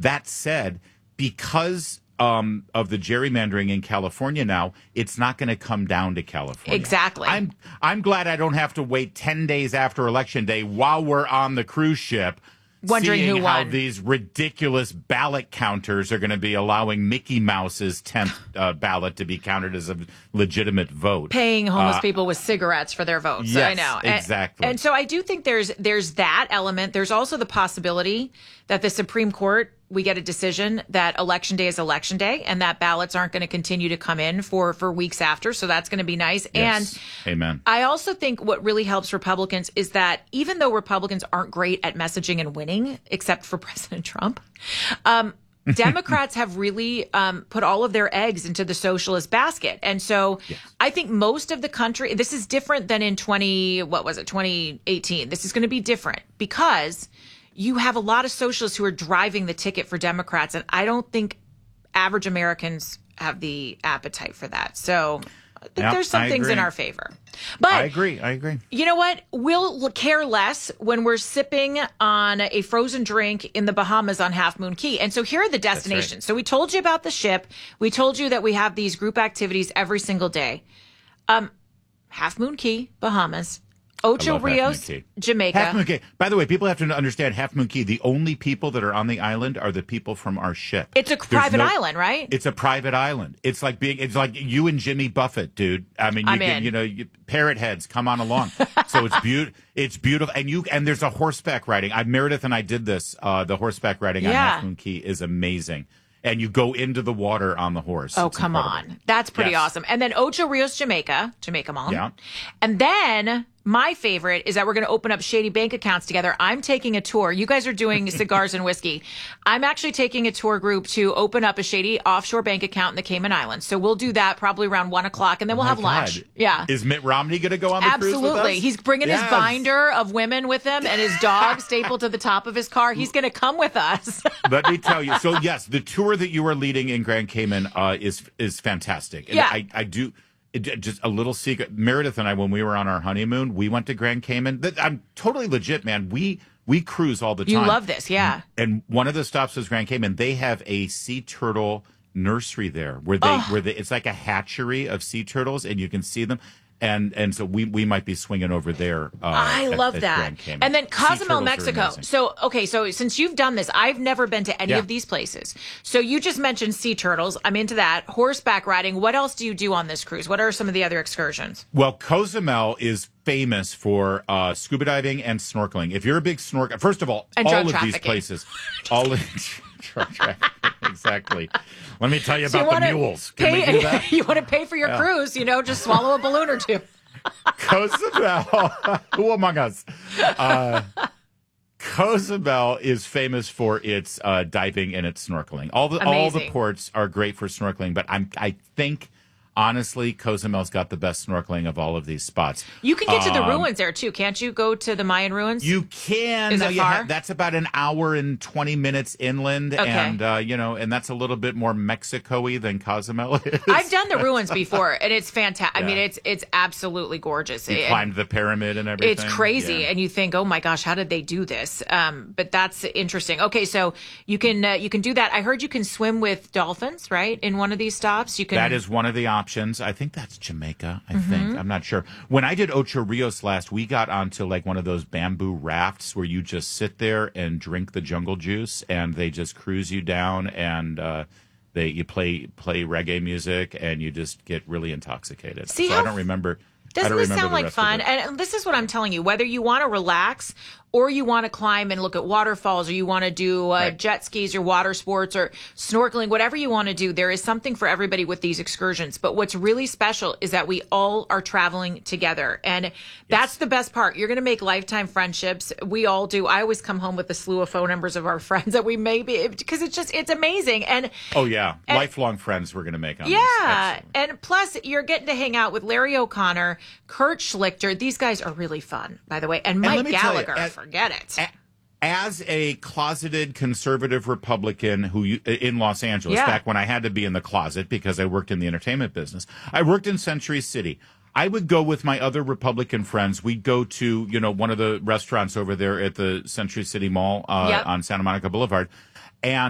That said, because of the gerrymandering in California now, it's not going to come down to California. Exactly. I'm glad I don't have to wait 10 days after Election Day while we're on the cruise ship wondering seeing who how won. these ridiculous ballot counters are going to be allowing Mickey Mouse's 10th ballot to be counted as a legitimate vote. Paying homeless people with cigarettes for their votes. Yes, I know. exactly. And so I do think there's that element. There's also the possibility that the Supreme Court, we get a decision that Election Day is Election Day and that ballots aren't going to continue to come in for weeks after. So that's going to be nice. Yes. And Amen. I also think what really helps Republicans is that even though Republicans aren't great at messaging and winning, except for President Trump, Democrats have really put all of their eggs into the socialist basket. And so I think most of the country, this is different than in 2018. This is going to be different because you have a lot of socialists who are driving the ticket for Democrats. And I don't think average Americans have the appetite for that. So I think there's some things in our favor. But I agree. You know what? We'll care less when we're sipping on a frozen drink in the Bahamas on Half Moon Cay. And so here are the destinations. Right. So we told you about the ship. We told you that we have these group activities every single day. Half Moon Cay, Bahamas. Ocho Rios, Jamaica. Half Moon Cay. By the way, people have to understand Half Moon Cay. The only people that are on the island are the people from our ship. It's a private island, right? It's a private island. It's like you and Jimmy Buffett, dude. I mean, parrot heads, come on along. So it's beautiful. And there's a horseback riding. Meredith and I did this. The horseback riding on Half Moon Cay is amazing. And you go into the water on the horse. Oh, come on. That's pretty awesome. And then Ocho Rios, Jamaica Mall. Yeah. And then my favorite is that we're going to open up shady bank accounts together. I'm taking a tour. You guys are doing cigars and whiskey. I'm actually taking a tour group to open up a shady offshore bank account in the Cayman Islands. So we'll do that probably around 1 o'clock and then we'll have lunch. Yeah. Is Mitt Romney going to go on the cruise with us? Absolutely. He's bringing his binder of women with him and his dog stapled to the top of his car. He's going to come with us. Let me tell you. So yes, the tour that you are leading in Grand Cayman is fantastic. And I do. Just a little secret. Meredith and I, when we were on our honeymoon, we went to Grand Cayman. I'm totally legit, man. We cruise all the time. You love this, yeah. And one of the stops was Grand Cayman. They have a sea turtle nursery there where it's like a hatchery of sea turtles, and you can see them. And so we might be swinging over there. I love that. And then Cozumel, Mexico. So since you've done this, I've never been to any of these places. So you just mentioned sea turtles. I'm into that. Horseback riding. What else do you do on this cruise? What are some of the other excursions? Well, Cozumel is famous for scuba diving and snorkeling. If you're a big snorkel, first of all of these places, exactly. Let me tell you about the mules. Can we do that? You want to pay for your cruise, just swallow a balloon or two. Cozumel, who among us? Cozumel is famous for its diving and its snorkeling. All the ports are great for snorkeling, but I think honestly, Cozumel's got the best snorkeling of all of these spots. You can get to the ruins there, too. Can't you go to the Mayan ruins? You can. Is it far? That's about an hour and 20 minutes inland. Okay. And, and that's a little bit more Mexico-y than Cozumel is. I've done the ruins before, and it's fantastic. Yeah. I mean, it's absolutely gorgeous. You climbed the pyramid and everything. It's crazy. And you think, oh, my gosh, how did they do this? But that's interesting. Okay, so you can do that. I heard you can swim with dolphins, right, in one of these stops? That is one of the options. I think that's Jamaica. I think. I'm not sure. When I did Ocho Rios last, we got onto like one of those bamboo rafts where you just sit there and drink the jungle juice, and they just cruise you down, and you play reggae music, and you just get really intoxicated. See, I don't remember. Doesn't this sound like fun? And this is what I'm telling you. Whether you want to relax or you want to climb and look at waterfalls, or you want to do jet skis or water sports or snorkeling, whatever you want to do, there is something for everybody with these excursions. But what's really special is that we all are traveling together. And that's the best part. You're going to make lifetime friendships. We all do. I always come home with a slew of phone numbers of our friends that we may be, because it's amazing. And lifelong friends we're going to make on this. Yeah. And plus, you're getting to hang out with Larry O'Connor, Kurt Schlichter. These guys are really fun, by the way. And Mike Gallagher. Forget it. As a closeted conservative Republican in Los Angeles, back when I had to be in the closet because I worked in the entertainment business, I worked in Century City. I would go with my other Republican friends. We'd go to, one of the restaurants over there at the Century City Mall on Santa Monica Boulevard. And